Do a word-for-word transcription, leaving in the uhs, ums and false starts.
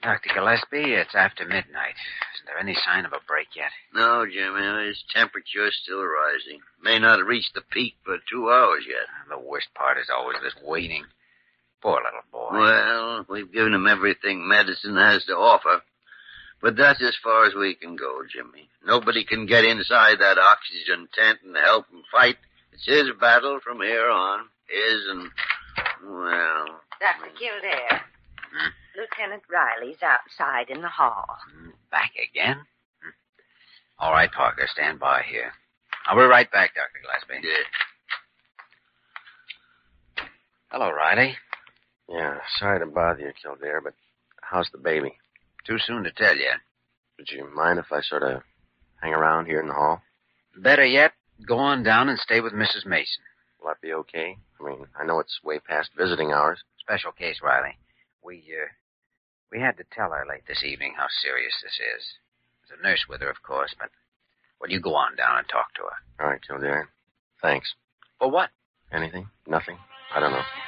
Doctor Gillespie, it's after midnight. Isn't there any sign of a break yet? No, Jimmy. His temperature's still rising. May not have reached the peak for two hours yet. The worst part is always this waiting. Poor little boy. Well, we've given him everything medicine has to offer. But that's as far as we can go, Jimmy. Nobody can get inside that oxygen tent and help him fight. It's his battle from here on. His and, well... Doctor Kildare. Hmm? Lieutenant Riley's outside in the hall. Back again? Hmm. All right, Parker, stand by here. I'll be right back, Doctor Gillespie. Yeah. Hello, Riley. Yeah, sorry to bother you, Kildare, but how's the baby? Too soon to tell yet. Would you mind if I sort of hang around here in the hall? Better yet, go on down and stay with Missus Mason. Will that be okay? I mean, I know it's way past visiting hours. Special case, Riley. We, uh, we had to tell her late this evening how serious this is. There's a nurse with her, of course, but, well, you go on down and talk to her. All right, Kildare. Thanks. For what? Anything? Nothing? I don't know.